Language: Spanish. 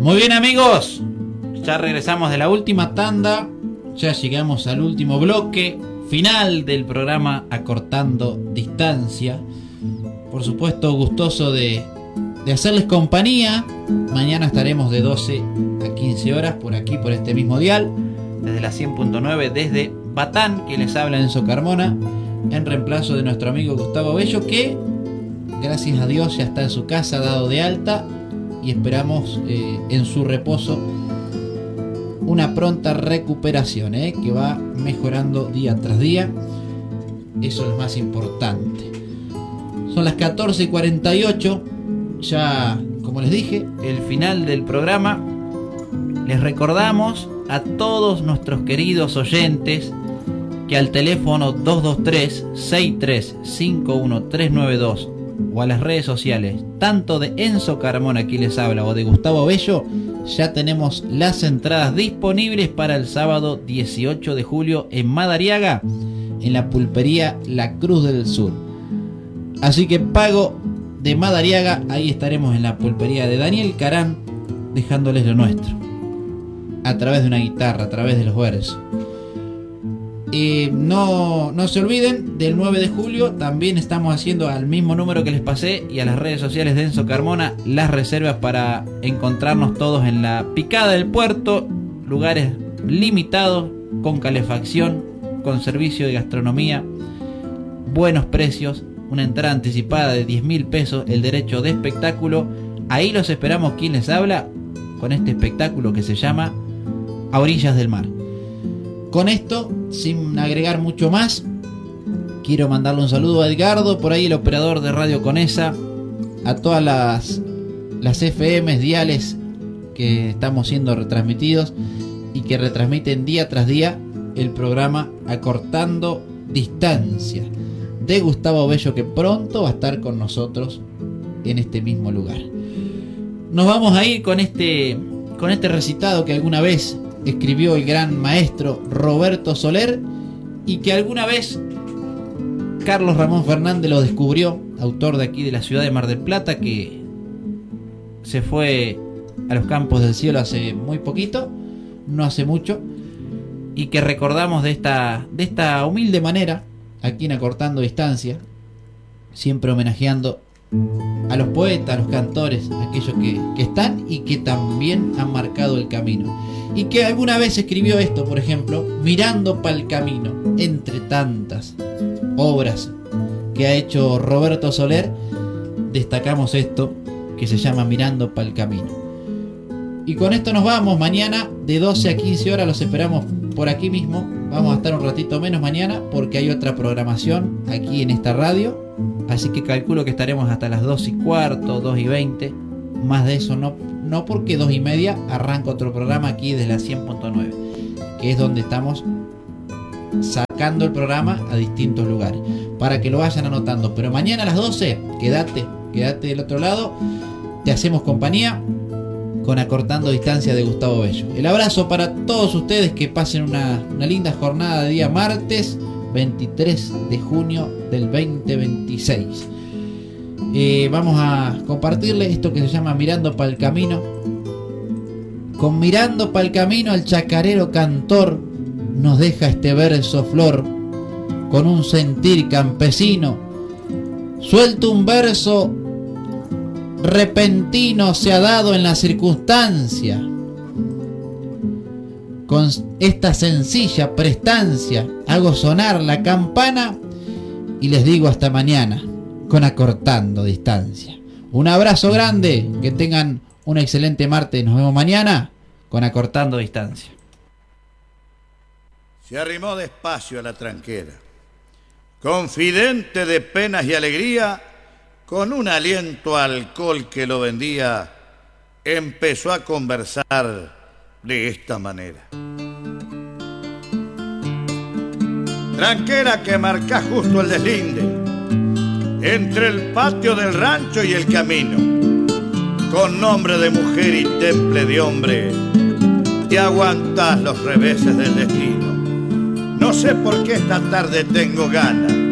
Muy bien, amigos, ya regresamos de la última tanda, ya llegamos al último bloque final del programa Acortando Distancia. Por supuesto, gustoso de hacerles compañía. Mañana estaremos de 12 a 15 horas por aquí, por este mismo dial, desde la 100.9, desde Batán, que les habla Enzo Carmona, en reemplazo de nuestro amigo Gustavo Bello, que gracias a Dios ya está en su casa, dado de alta, y esperamos en su reposo una pronta recuperación, que va mejorando día tras día. Eso es lo más importante. Son las 14:48, ya como les dije, el final del programa. Les recordamos a todos nuestros queridos oyentes que al teléfono 223-6351-392 o a las redes sociales, tanto de Enzo Carmona, aquí les habla, o de Gustavo Bello, ya tenemos las entradas disponibles para el sábado 18 de julio en Madariaga, en la pulpería La Cruz del Sur. Así que pago de Madariaga, ahí estaremos en la pulpería de Daniel Carán, dejándoles lo nuestro, a través de una guitarra, a través de los versos. No se olviden, del 9 de julio también estamos haciendo al mismo número que les pasé y a las redes sociales de Enzo Carmona las reservas para encontrarnos todos en la Picada del Puerto, lugares limitados, con calefacción, con servicio de gastronomía, buenos precios, una entrada anticipada de 10.000 pesos, el derecho de espectáculo. Ahí los esperamos, quien les habla, con este espectáculo que se llama A Orillas del Mar. Con esto, sin agregar mucho más, quiero mandarle un saludo a Edgardo, por ahí el operador de Radio Conesa, a todas las FM diales que estamos siendo retransmitidos y que retransmiten día tras día el programa Acortando Distancia de Gustavo Bello, que pronto va a estar con nosotros en este mismo lugar. Nos vamos a ir con este recitado que alguna vez escribió el gran maestro Roberto Soler y que alguna vez Carlos Ramón Fernández lo descubrió, autor de aquí de la ciudad de Mar del Plata, que se fue a los campos del cielo hace muy poquito, no hace mucho, y que recordamos de esta humilde manera aquí en Acortando Distancia, siempre homenajeando a los poetas, a los cantores, aquellos que están y que también han marcado el camino, y que alguna vez escribió esto, por ejemplo, mirando pa'l camino. Entre tantas obras que ha hecho Roberto Soler, destacamos esto que se llama Mirando pa'l camino. Y con esto nos vamos. Mañana de 12 a 15 horas los esperamos por aquí mismo. Vamos a estar un ratito menos mañana porque hay otra programación aquí en esta radio, así que calculo que estaremos hasta las 2:15, 2:20. Más de eso no, porque 2:30 arranca otro programa aquí desde la 100.9, que es donde estamos sacando el programa a distintos lugares, para que lo vayan anotando. Pero mañana a las 12, quédate del otro lado, te hacemos compañía con Acortando Distancia de Gustavo Bello. El abrazo para todos ustedes, que pasen una linda jornada de día martes 23 de junio del 2026. Vamos a compartirles esto que se llama Mirando pa'l camino. Con Mirando pa'l camino el chacarero cantor nos deja este verso flor, con un sentir campesino. Suelto un verso repentino se ha dado en la circunstancia. Con esta sencilla prestancia hago sonar la campana y les digo hasta mañana con Acortando Distancia. Un abrazo grande, que tengan un excelente martes. Nos vemos mañana con Acortando Distancia. Se arrimó despacio a la tranquera, confidente de penas y alegría, con un aliento a alcohol que lo vendía, empezó a conversar de esta manera. Tranquera que marca justo el deslinde entre el patio del rancho y el camino, con nombre de mujer y temple de hombre, te aguantas los reveses del destino. No sé por qué esta tarde tengo ganas